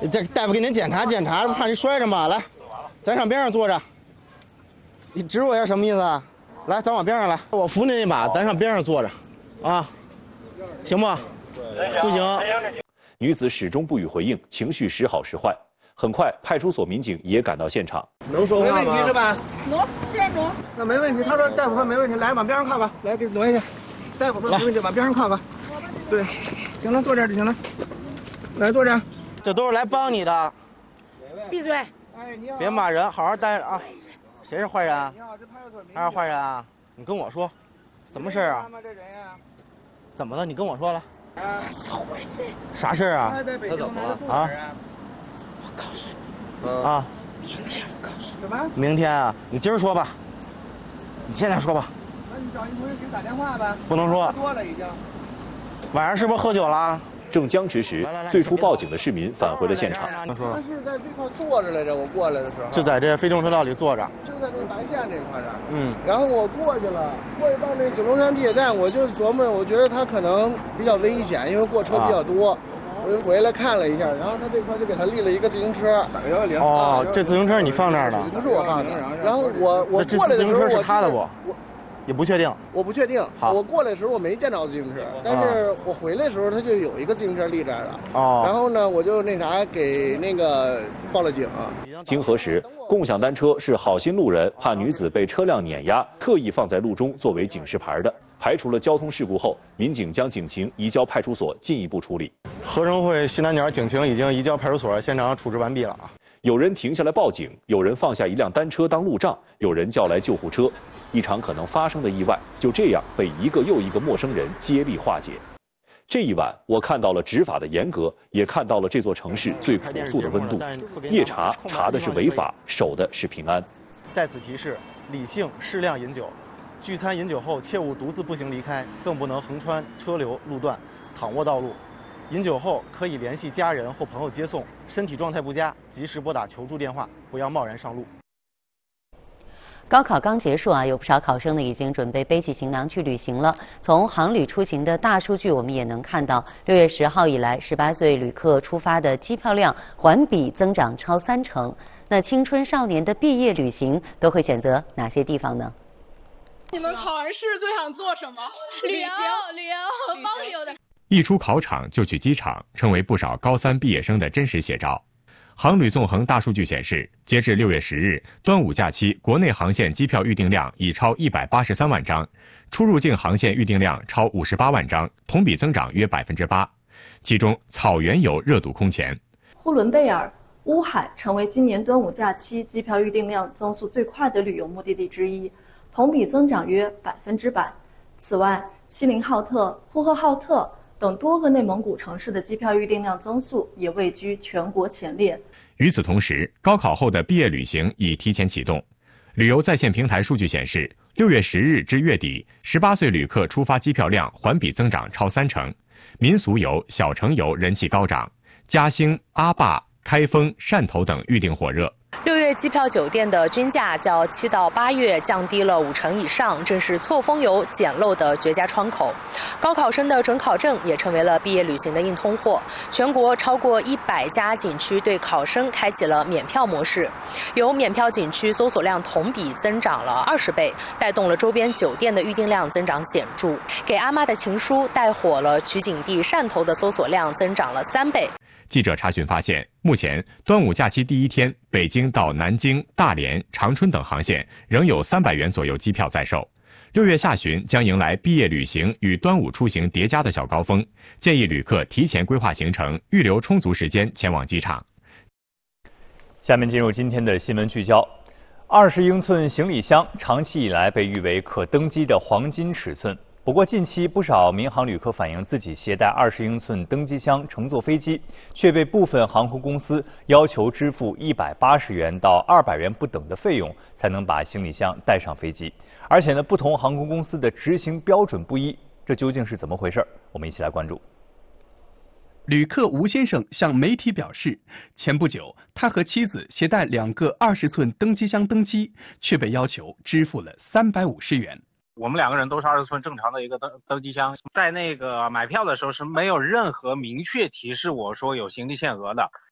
这大夫给您检查检查，怕你摔着嘛。来，咱上边上坐着。你指我一下什么意思啊？来，咱往边上来，我扶您一把，咱上边上坐着，啊，行不？不行。 女子始终不予回应，情绪时好时坏。很快，派出所民警也赶到现场。 能说话吗？ 没问题是吧？ 挪，这样挪。 那没问题，他说大夫说没问题，来往边上靠吧，来给挪下去。大夫说没问题，往边上靠吧。对，行了，坐这儿就行了。来，坐这儿。这都是来帮你的。 闭嘴！ 哎，你好。别骂人，好好待着啊。谁是坏人啊？你好，这派出所民警。他是坏人啊？你跟我说，什么事儿啊？怎么了？你跟我说了。他是坏人。啥事儿啊？他在北京啊？我告诉你。啊。明天我告诉你。什么？明天啊？你今儿说吧。你现在说吧。那你找你同学给打电话呗。不能说。多了已经。晚上是不是喝酒了？ 正僵持时，最初报警的市民返回了现场。 他是在这块坐着来着，我过来的时候。 就在这非正车道里坐着。 就在这白线这块儿。 嗯。 然后我过去了，过去到那九龙山地铁站，我就琢磨，我觉得他可能比较危险，因为过车比较多。我就回来看了一下，然后他这块就给他立了一个自行车。 哦，这自行车你放那儿了？ 不是我放的。然后我过来的时候， 这自行车是他的不？也不确定， 我不确定。我过来的时候我没见着自行车，但是我回来的时候他就有一个自行车立这儿了。哦。然后呢，我就那啥给那个报了警。 经核实，共享单车是好心路人怕女子被车辆碾压，特意放在路中作为警示牌的。排除了交通事故后，民警将警情移交派出所进一步处理。 合生汇西南角警情已经移交派出所，现场处置完毕了啊。 有人停下来报警，有人放下一辆单车当路障，有人叫来救护车。一场可能发生的意外，就这样被一个又一个陌生人接力化解。这一晚，我看到了执法的严格，也看到了这座城市最朴素的温度。夜查查的是违法，守的是平安。 在此提示：理性适量饮酒，聚餐饮酒后切勿独自步行离开，更不能横穿车流路段，躺卧道路。饮酒后可以联系家人或朋友接送，身体状态不佳，及时拨打求助电话，不要贸然上路。 高考刚结束啊，有不少考生呢已经准备背起行囊去旅行了。从航旅出行的大数据，我们也能看到，6月10号以来，18岁旅客出发的机票量环比增长超30%。那青春少年的毕业旅行都会选择哪些地方呢？ 你们考完试最想做什么？旅游和包邮的。 一出考场就去机场，成为不少高3毕业生的真实写照。航旅纵横大数据显示，截至6月10日，端午假期国内航线机票预订量已超183万张，出入境航线预订量超58万张，同比增长约8%。其中，草原游热度空前。 呼伦贝尔、乌海成为今年端午假期机票预订量增速最快的旅游目的地之一，同比增长约100%。此外，锡林浩特、呼和浩特等多个内蒙古城市的机票预订量增速也位居全国前列。 与此同时，高考后的毕业旅行已提前启动。旅游在线平台数据显示，6月10日至月底，18岁旅客出发机票量环比增长超30%，民俗游、小城游人气高涨，嘉兴、阿坝、开封、汕头等预订火热。 6月机票酒店的均价较7到8月降低了50%以上，正是错峰游捡漏的绝佳窗口。高考生的准考证也成为了毕业旅行的硬通货。全国超过100家景区对考生开启了免票模式，有免票景区搜索量同比增长了20倍，带动了周边酒店的预订量增长显著。给阿妈的情书带火了取景地汕头的搜索量增长了3倍。 记者查询发现，目前端午假期第一天，北京到南京、大连、长春等航线仍有300元左右机票在售。6月下旬将迎来毕业旅行与端午出行叠加的小高峰，建议旅客提前规划行程，预留充足时间前往机场。 下面进入今天的新闻聚焦。20英寸行李箱长期以来被誉为可登机的黄金尺寸。不过，近期不少民航旅客反映自己携带20英寸登机箱乘坐飞机，却被部分航空公司要求支付180元到200元不等的费用，才能把行李箱带上飞机。而且呢，不同航空公司的执行标准不一，这究竟是怎么回事？我们一起来关注。 旅客吴先生向媒体表示，前不久他和妻子携带2个20寸登机箱登机，却被要求支付了350元。 我们2个人都是20寸正常的一个登机箱，在那个买票的时候是没有任何明确提示我说有行李限额的，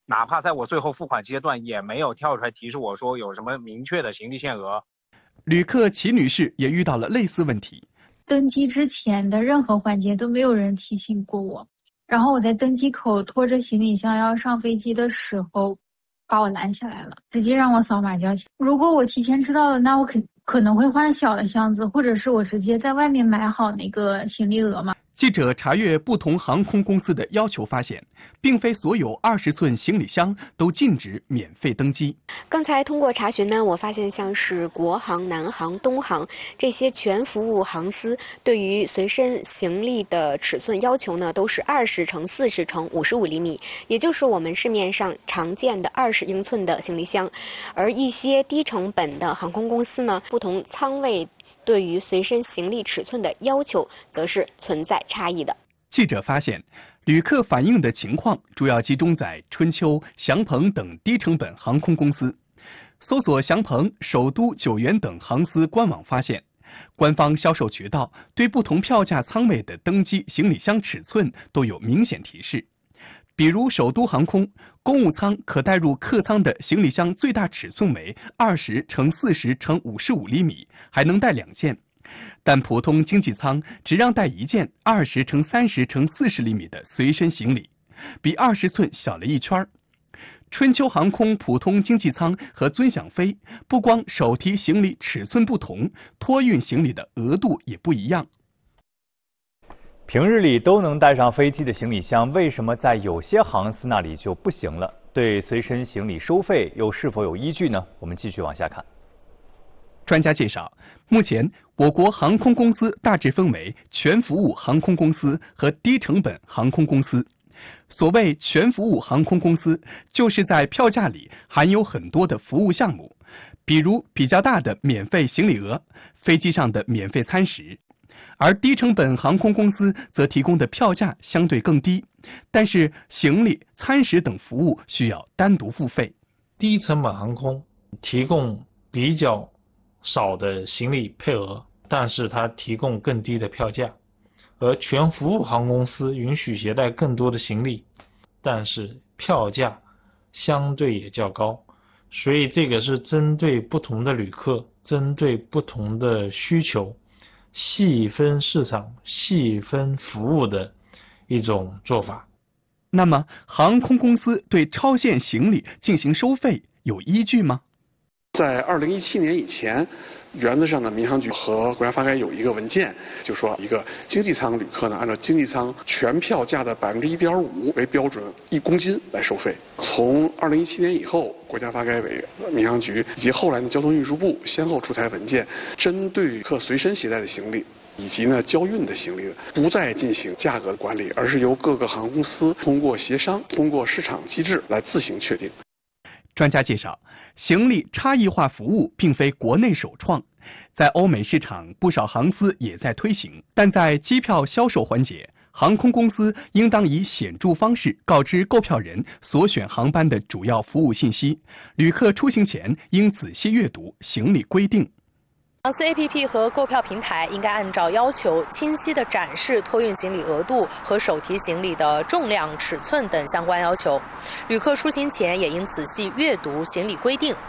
哪怕在我最后付款阶段，也没有跳出来提示我说有什么明确的行李限额。 旅客齐女士也遇到了类似问题。 登机之前的任何环节都没有人提醒过我，然后我在登机口拖着行李箱要上飞机的时候，把我拦下来了，直接让我扫码交钱。如果我提前知道了，那我可能会换小的箱子，或者是我直接在外面买好那个行李额嘛。 记者查阅不同航空公司的要求发现，并非所有20寸行李箱都禁止免费登机。 刚才通过查询呢，我发现像是国航、南航、东航这些全服务航司对于随身行李的尺寸要求呢，都是20×40×55厘米，也就是我们市面上常见的20英寸的行李箱。而一些低成本的航空公司呢，不同舱位对于随身行李尺寸的要求则是存在差异的。 记者发现，旅客反映的情况主要集中在春秋、祥鹏等低成本航空公司。搜索祥鹏、首都、九元等航司官网发现，官方销售渠道对不同票价舱位的登机行李箱尺寸都有明显提示。比如首都航空公务舱可带入客舱的行李箱最大尺寸为20×40×55厘米，还能带2件，但普通经济舱只让带1件20×30×40厘米的随身行李，比20寸小了1圈。春秋航空普通经济舱和尊享飞不光手提行李尺寸不同，托运行李的额度也不一样。 平日里都能带上飞机的行李箱，为什么在有些航司那里就不行了？对随身行李收费又是否有依据呢？我们继续往下看。 专家介绍，目前我国航空公司大致分为全服务航空公司和低成本航空公司。所谓全服务航空公司，就是在票价里含有很多的服务项目，比如比较大的免费行李额、飞机上的免费餐食。而低成本航空公司则提供的票价相对更低，但是行李、餐食等服务需要单独付费。 低成本航空提供比较少的行李配额，但是它提供更低的票价，而全服务航空公司允许携带更多的行李，但是票价相对也较高，所以这个是针对不同的旅客，针对不同的需求，细分市场、细分服务的一种做法。 那么，航空公司对超限行李进行收费有依据吗？ 在2017年以前，原则上呢，民航局和国家发改委有一个文件，就说一个经济舱旅客呢，按照经济舱全票价的1.5%为标准，1公斤来收费。从2017年以后，国家发改委、民航局以及后来的交通运输部先后出台文件，针对旅客随身携带的行李以及呢交运的行李，不再进行价格的管理，而是由各个航空公司通过协商、通过市场机制来自行确定。 专家介绍，行李差异化服务并非国内首创，在欧美市场不少航司也在推行，但在机票销售环节，航空公司应当以显著方式告知购票人所选航班的主要服务信息，旅客出行前应仔细阅读行李规定。 航司 APP 和购票平台应该按照要求清晰地展示托运行李额度和手提行李的重量、尺寸等相关要求。旅客出行前也应仔细阅读行李规定。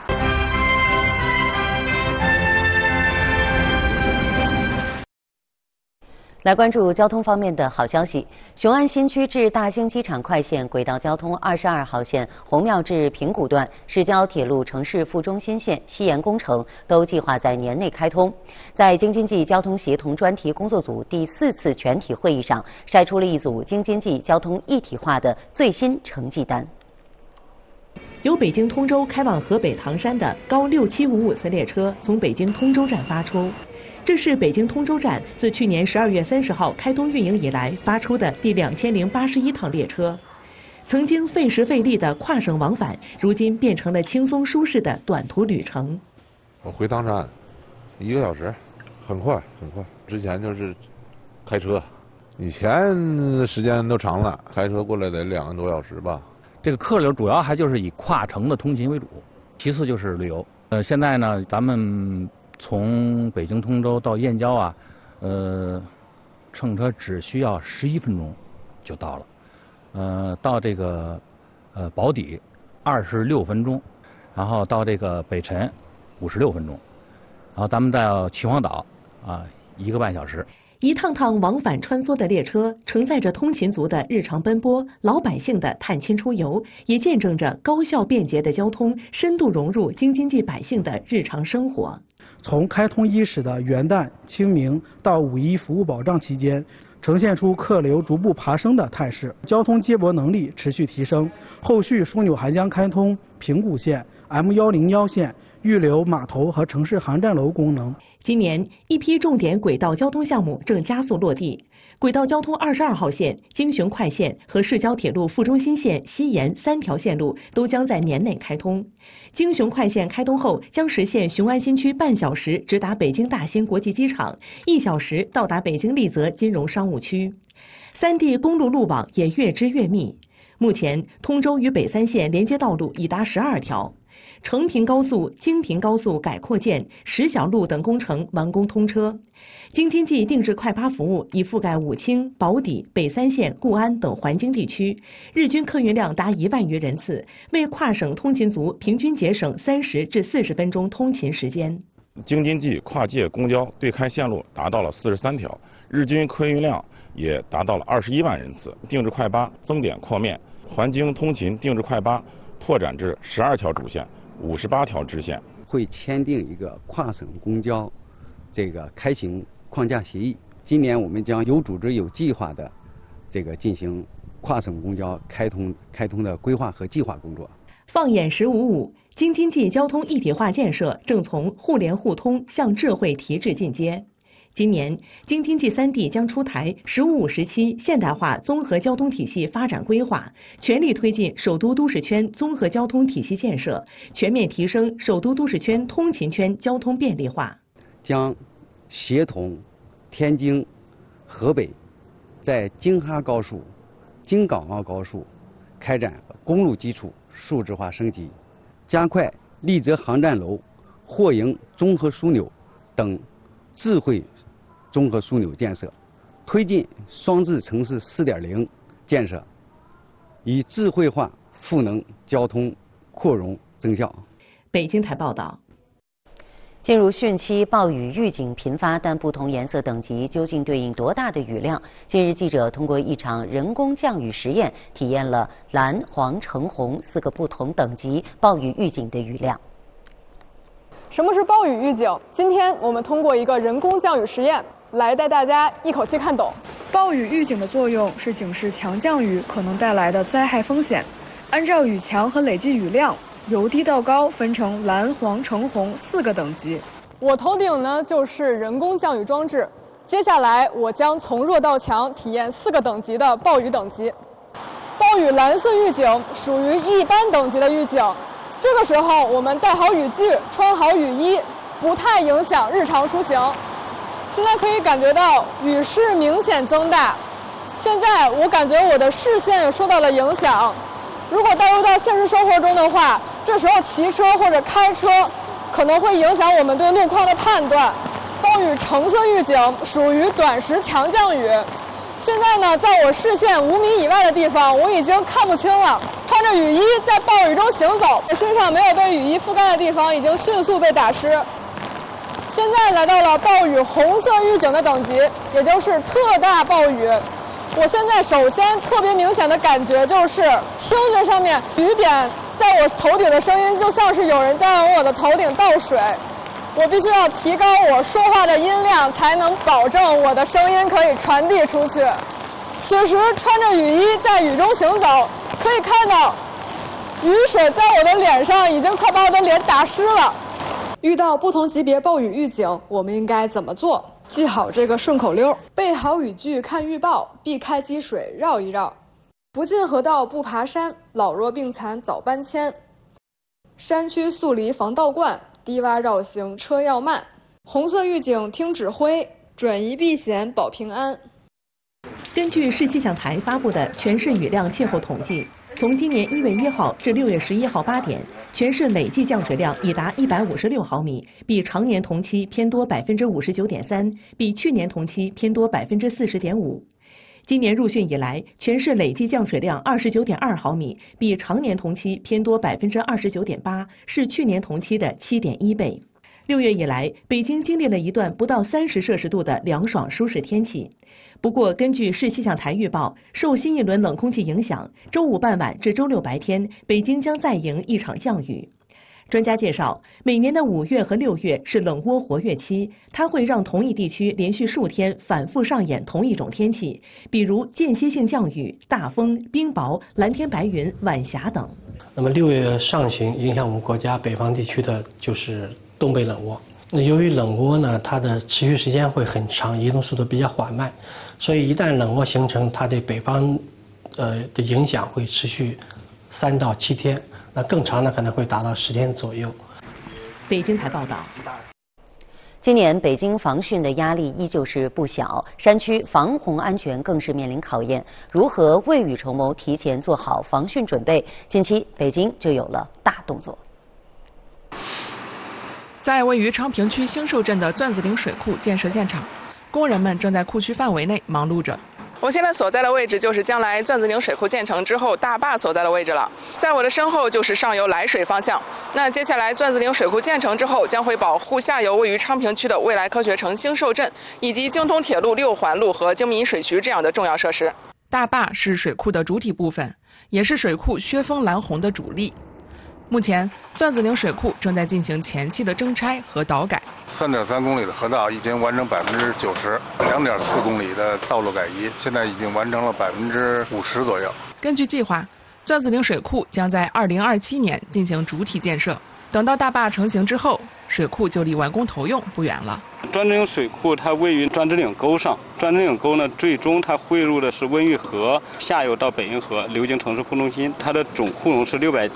来关注交通方面的好消息，雄安新区至大兴机场快线轨道交通22号线红庙至平谷段、市郊铁路城市副中心线西延工程都计划在年内开通。在京津冀交通协同专题工作组第4次全体会议上，晒出了一组京津冀交通一体化的最新成绩单。 由北京通州开往河北唐山的高6755次列车从北京通州站发出。这是北京通州站自去年12月30号开通运营以来发出的第2081趟列车。曾经费时费力的跨省往返，如今变成了轻松舒适的短途旅程。 我回唐山1个小时，很快很快。之前就是开车，以前时间都长了，开车过来得2个多小时吧。 这个客流主要还就是以跨城的通勤为主，其次就是旅游。现在呢，咱们从北京通州到燕郊啊，乘车只需要11分钟就到了。到这个宝坻 26分钟，然后到这个北辰56分钟，然后咱们到秦皇岛1个半小时。 一趟趟往返穿梭的列车，承载着通勤族的日常奔波，老百姓的探亲出游，也见证着高效便捷的交通深度融入京津冀百姓的日常生活。 从开通伊始的元旦、清明到5·1服务保障期间，呈现出客流逐步爬升的态势，交通接驳能力持续提升。后续枢纽还将开通平谷线、M101线、预留码头和城市航站楼功能。 今年，一批重点轨道交通项目正加速落地。轨道交通22号线、京雄快线和市郊铁路副中心线、西延3条线路都将在年内开通。京雄快线开通后，将实现雄安新区半小时直达北京大兴国际机场，1小时到达北京丽泽金融商务区。3地公路路网也越织越密。目前，通州与北3线连接道路已达12条。成平高速、京平高速改扩建、石小路等工程完工通车。京津冀定制快巴服务已覆盖武清、宝坻、北3线、固安等环京地区，日均客运量达1万余人次，为跨省通勤族平均节省30至40分钟通勤时间。 京津冀跨界公交对开线路达到了43条，日均客运量也达到了21万人次。定制快巴增点扩面，环京通勤定制快巴拓展至12条主线。58条支线会签订一个跨省公交这个开行框架协议。今年我们将有组织有计划的进行跨省公交开通的规划和计划工作。 放眼1055，京津冀交通一体化建设正从互联互通向智慧提质进阶。今年，京津冀3地将出台“15·5时期现代化综合交通体系发展规划”，全力推进首都都市圈综合交通体系建设，全面提升首都都市圈通勤圈交通便利化。 将协同天津、河北在京哈高速、京港澳高速开展公路基础数字化升级，加快丽泽航站楼、货营综合枢纽等智慧综合枢纽建设，推进双智城市4.0建设，以智慧化赋能交通扩容增效。 北京台报道。 进入汛期，暴雨预警频发，但不同颜色等级究竟对应多大的雨量？近日，记者通过一场人工降雨实验，体验了蓝、黄、橙、红4个不同等级暴雨预警的雨量。 什么是暴雨预警？今天我们通过一个人工降雨实验，来带大家一口气看懂。 暴雨预警的作用是警示强降雨可能带来的灾害风险，按照雨强和累计雨量，由低到高分成蓝、黄、橙、红4个等级。 我头顶呢就是人工降雨装置，接下来我将从弱到强体验4个等级的暴雨等级。暴雨蓝色预警属于一般等级的预警，这个时候我们带好雨具，穿好雨衣，不太影响日常出行。现在可以感觉到雨势明显增大，现在我感觉我的视线也受到了影响。如果带入到现实生活中的话，这时候骑车或者开车可能会影响我们对路况的判断。暴雨橙色预警属于短时强降雨，现在呢，在我视线5米以外的地方，我已经看不清了。穿着雨衣在暴雨中行走，我身上没有被雨衣覆盖的地方已经迅速被打湿。现在来到了暴雨红色预警的等级，也就是特大暴雨。我现在首先特别明显的感觉就是听觉上面雨点在我头顶的声音就像是有人在往我的头顶倒水，我必须要提高我说话的音量，才能保证我的声音可以传递出去。此时穿着雨衣在雨中行走，可以看到雨水在我的脸上已经快把我的脸打湿了。遇到不同级别暴雨预警，我们应该怎么做？记好这个顺口溜：备好雨具看预报，避开积水绕一绕，不进河道不爬山，老弱病残早搬迁，山区速离防倒灌，低洼绕行车要慢。红色预警听指挥，转移避险保平安。 根据市气象台发布的全市雨量气候统计，从今年1月1号至6月11号8点，全市累计降水量已达156毫米，比常年同期偏多59.3%，比去年同期偏多40.5%。 今年入汛以来，全市累计降水量29.2毫米，比常年同期偏多29.8%，是去年同期的7.1倍。6月以来，北京经历了一段不到30摄氏度的凉爽舒适天气。不过，根据市气象台预报，受新一轮冷空气影响，周五傍晚至周六白天，北京将再迎一场降雨。专家介绍，每年的5月和6月是冷涡活跃期，它会让同一地区连续数天反复上演同一种天气，比如间歇性降雨、大风、冰雹、蓝天白云、晚霞等。 那么6月上旬影响我们国家北方地区的就是东北冷涡。那由于冷涡呢，它的持续时间会很长，移动速度比较缓慢，所以一旦冷涡形成，它对北方的影响会持续3到7天。那更长的可能会达到10天左右。 北京台报道。 今年北京防汛的压力依旧是不小，山区防洪安全更是面临考验。如何未雨绸缪，提前做好防汛准备？近期北京就有了大动作。 在位于昌平区兴寿镇的钻子岭水库建设现场，工人们正在库区范围内忙碌着。我现在所在的位置就是将来钻子岭水库建成之后大坝所在的位置了，在我的身后就是上游来水方向。那接下来钻子岭水库建成之后，将会保护下游位于昌平区的未来科学城兴寿镇，以及京通铁路6环路和京民水渠这样的重要设施。大坝是水库的主体部分，也是水库削峰拦洪的主力。目前，钻子岭水库正在进行前期的征拆和导改。 3.3公里的河道已经完成90%，2.4公里的道路改移现在已经完成了50%左右。 根据计划，钻子岭水库将在2027年进行主体建设。等到大坝成型之后，水库就离完工投用不远了。 钻子岭水库它位于钻子岭沟上，钻子岭沟呢，最终它汇入的是温榆河，下游到北运河流经城市库中心，它的总库容是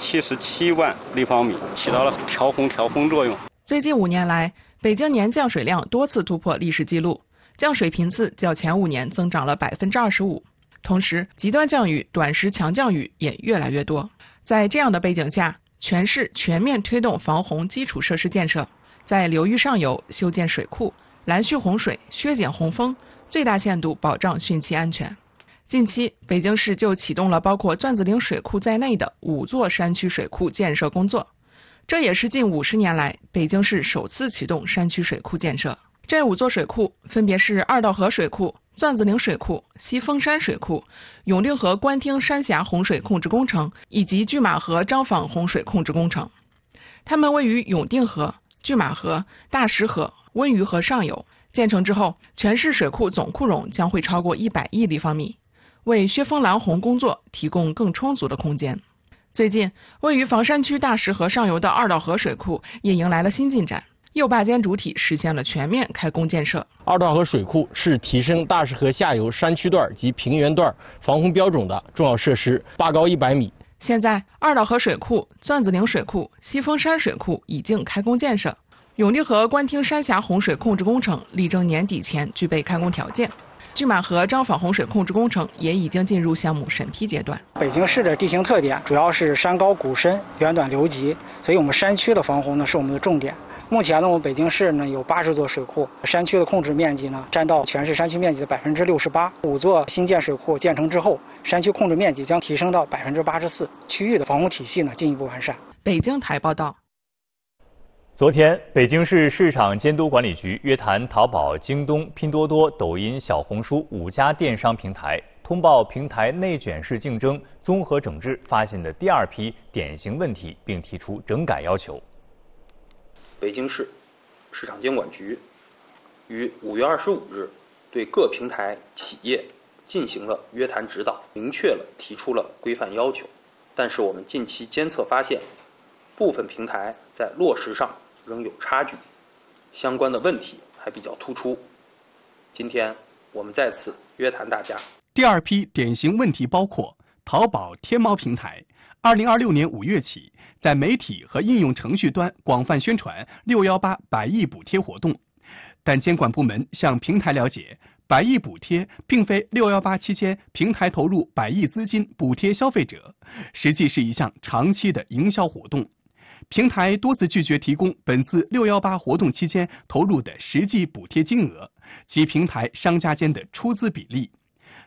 677万立方米，起到了调洪作用。 最近5年来，北京年降水量多次突破历史记录，降水频次较前5年增长了25%，同时极端降雨、短时强降雨也越来越多。在这样的背景下，全市全面推动防洪基础设施建设，在流域上游修建水库，拦蓄洪水，削减洪峰，最大限度保障汛期安全。近期，北京市就启动了包括钻子岭水库在内的5座山区水库建设工作，这也是近50年来北京市首次启动山区水库建设。这5座水库分别是二道河水库、钻子岭水库、西峰山水库、永定河官厅山峡洪水控制工程以及拒马河张坊洪水控制工程。它们位于永定河、拒马河、大石河、温榆河上游。建成之后，全市水库总库容将会超过100亿立方米，为削峰拦洪工作提供更充足的空间。最近，位于房山区大石河上游的二道河水库也迎来了新进展。右坝间主体实现了全面开工建设。 二道河水库是提升大石河下游山区段及平原段防洪标准的重要设施，坝高100米。 现在，二道河水库、钻子岭水库、西峰山水库已经开工建设，永定河官厅山峡洪水控制工程力争年底前具备开工条件。拒马河张坊洪水控制工程也已经进入项目审批阶段。 北京市的地形特点主要是山高谷深、源短流急，所以我们山区的防洪呢是我们的重点。目前呢，我们北京市呢有80座水库，山区的控制面积呢占到全市山区面积的68%。5座新建水库建成之后，山区控制面积将提升到84%，区域的防洪体系呢进一步完善。 北京台报道。 昨天，北京市市场监督管理局约谈淘宝、京东、拼多多、抖音、小红书5家电商平台，通报平台内卷式竞争、综合整治发现的第2批典型问题，并提出整改要求。 北京市市场监管局于5月25日对各平台企业进行了约谈指导，明确了提出了规范要求。但是我们近期监测发现，部分平台在落实上仍有差距，相关的问题还比较突出。今天我们再次约谈大家。 第2批典型问题包括淘宝、天猫平台，2026年5月起，在媒体和应用程序端广泛宣传618百亿补贴活动，但监管部门向平台了解，百亿补贴并非618期间平台投入100亿资金补贴消费者，实际是一项长期的营销活动。平台多次拒绝提供本次618活动期间投入的实际补贴金额及平台商家间的出资比例。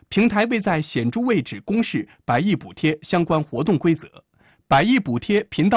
平台未在显著位置公示百亿补贴相关活动规则，百亿补贴频道